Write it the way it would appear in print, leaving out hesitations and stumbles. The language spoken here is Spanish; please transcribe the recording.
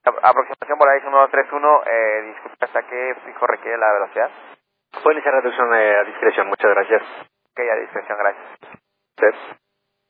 Aproximación Volaris 1231, disculpe, ¿hasta qué pico requiere la velocidad? Puede iniciar reducción a discreción, muchas gracias. Ok, a discreción, gracias. Sí.